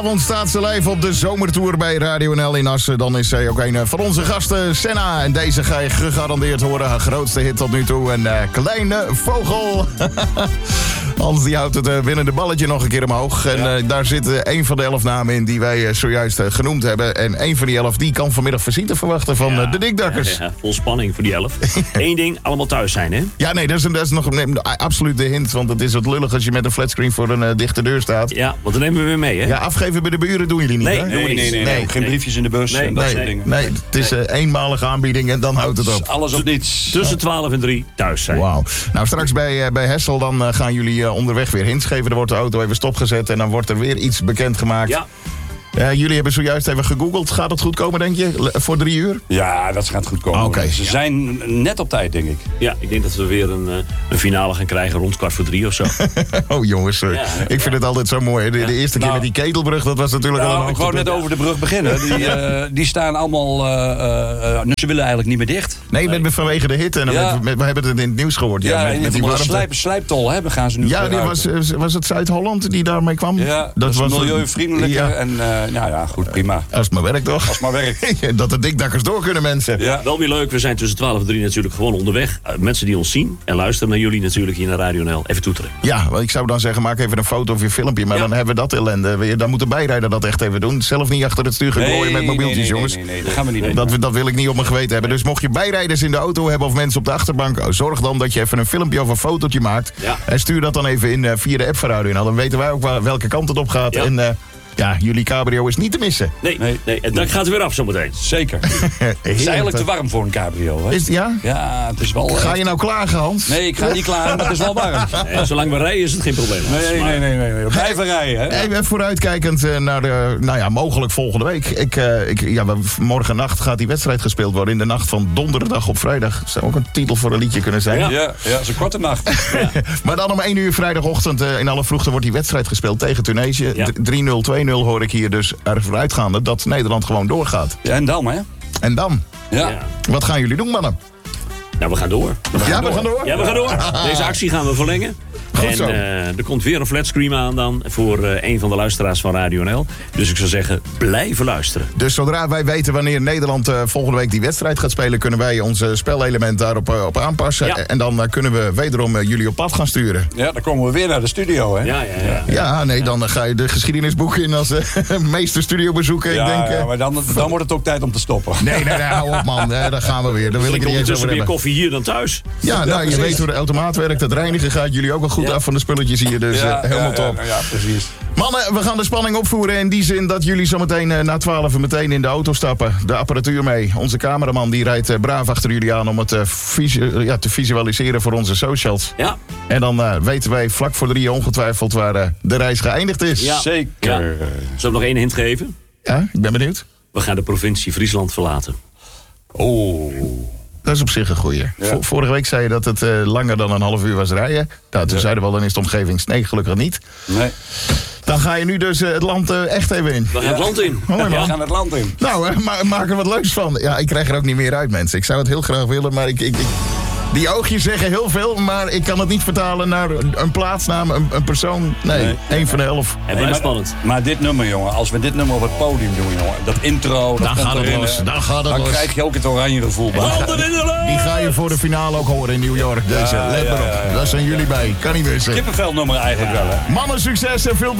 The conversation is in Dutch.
Vanavond staat ze live op de zomertour bij Radio NL in Assen. Dan is zij ook een van onze gasten, Senna. En deze ga je gegarandeerd horen. Haar grootste hit tot nu toe. Een kleine vogel. Hans die houdt het winnende balletje nog een keer omhoog. En daar zit een van de 11 namen in die wij zojuist genoemd hebben. En een van die 11 die kan vanmiddag visite verwachten van de Dikdakkers. Ja, vol spanning voor die 11. Eén ding, allemaal thuis zijn, hè? Ja, nee, dat is nog absoluut de hint. Want het is wat lullig als je met een flatscreen voor een dichte deur staat. Ja, want dan nemen we weer mee, hè? Ja, afgeven bij de buren doen jullie niet, Nee, hè? Nee. Geen briefjes in de bus en dat soort dingen. Nee, het is eenmalige aanbieding en dan houdt het op. Alles of niets. Tussen 12 en 3 thuis zijn. Wauw. Nou, straks bij Hessel dan gaan jullie onderweg weer hints geven. Er wordt de auto even stopgezet en dan wordt er weer iets bekendgemaakt. Ja. Jullie hebben zojuist even gegoogeld. Gaat het goed komen, denk je? Voor 3 uur? Ja, dat gaat goed komen. Oké. Ze zijn net op tijd, denk ik. Ja, ik denk dat we weer een finale gaan krijgen rond 2:45 of zo. Oh jongens, ik vind het altijd zo mooi. Hè? De eerste keer met die ketelbrug, dat was natuurlijk al een ik wou net over de brug beginnen. Die staan allemaal... ze willen eigenlijk niet meer dicht. Nee, vanwege de hitte. En we hebben het in het nieuws gehoord. Met die slijptol hebben gaan ze nu. Ja, was het Zuid-Holland die daarmee kwam? Ja, dat was milieuvriendelijker en... ja, goed, prima. Als het maar werkt, toch? Als het maar werkt. Dat de Dikdakkers door kunnen, mensen. Ja. Wel weer leuk, we zijn tussen 12 en 3 natuurlijk gewoon onderweg. Mensen die ons zien en luisteren naar jullie natuurlijk hier naar Radio NL. Even toeteren. Ja, want ik zou dan zeggen, maak even een foto of je filmpje. Maar dan hebben we dat ellende. Dan moet de bijrijder dat echt even doen. Zelf niet achter het stuur gaan gooien met mobieltjes, jongens. Nee, dat gaan we niet doen. Dat wil ik niet op mijn geweten hebben. Dus mocht je bijrijders in de auto hebben of mensen op de achterbank... zorg dan dat je even een filmpje of een fotootje maakt. Ja. En stuur dat dan even in via de app van Radio NL. Dan weten wij ook welke kant het op gaat. Ja. En jullie cabrio is niet te missen. Nee. En dan gaat het weer af zometeen. Zeker. Het is eigenlijk te warm voor een cabrio. Hè? Ja? Ja, het is wel... Ga je nou klagen, Hans? Nee, ik ga niet klagen, maar het is wel warm. Zolang we rijden is het geen probleem. Nee. We blijven rijden. Hè? Even vooruitkijkend naar mogelijk volgende week. Morgen nacht gaat die wedstrijd gespeeld worden. In de nacht van donderdag op vrijdag. Zou ook een titel voor een liedje kunnen zijn. Ja, het is een korte nacht. Ja. Maar dan om 1 uur vrijdagochtend in alle vroegte wordt die wedstrijd gespeeld tegen Tunesië. Ja. 3-0, 2-0 hoor ik hier dus ervoor uitgaande dat Nederland gewoon doorgaat. Ja, en dan, hè? En dan? Ja. Wat gaan jullie doen, mannen? Nou, we gaan door. We gaan door? Deze actie gaan we verlengen. Goed zo. En er komt weer een flatscreen aan dan voor een van de luisteraars van Radio NL. Dus ik zou zeggen, blijven luisteren. Dus zodra wij weten wanneer Nederland volgende week die wedstrijd gaat spelen... kunnen wij onze spelelement daarop op aanpassen. Ja. En dan kunnen we wederom jullie op pad gaan sturen. Ja, dan komen we weer naar de studio, hè? Ja, dan ga je de geschiedenisboek in als meeste studiobezoeken. Ja, maar dan wordt het ook tijd om te stoppen. Nee, hou op, man. Daar gaan we weer. Daar wil ik niet eens over hebben. Meer koffie hier dan thuis. Ja, je weet hoe de automaat werkt. Het reinigen gaat jullie ook wel goed af van de spulletjes hier. Dus helemaal top. Ja, precies. Mannen, we gaan de spanning opvoeren in die zin dat jullie zometeen na 12 meteen in de auto stappen. De apparatuur mee. Onze cameraman die rijdt braaf achter jullie aan om het te visualiseren voor onze socials. Ja. En dan weten wij vlak voor 3 ongetwijfeld waar de reis geëindigd is. Ja. Zeker. Ja. Zullen we nog 1 hint geven? Ja, ik ben benieuwd. We gaan de provincie Friesland verlaten. Oh. Dat is op zich een goeie. Ja. Vorige week zei je dat het langer dan een half uur was rijden. Nou, toen zeiden we al, dan is de omgeving... Nee, gelukkig niet. Nee. Dan ga je nu dus het land echt even in. We gaan het land in. Mooi, man. We gaan het land in. Nou, maak er wat leuks van. Ja, ik krijg er ook niet meer uit, mensen. Ik zou het heel graag willen, maar die oogjes zeggen heel veel, maar ik kan het niet vertalen naar een plaatsnaam, een persoon. Nee, 1 van de 11. En blijft spannend. Maar dit nummer, jongen, als we dit nummer op het podium doen, jongen, dat intro, dan gaat het los. Dan krijg je ook het oranje gevoel. Die ga je voor de finale ook horen in New York. Deze, let maar op. Daar zijn jullie bij. Kan niet missen. Kippenvelnummer eigenlijk wel, hè. Mannen, succes en veel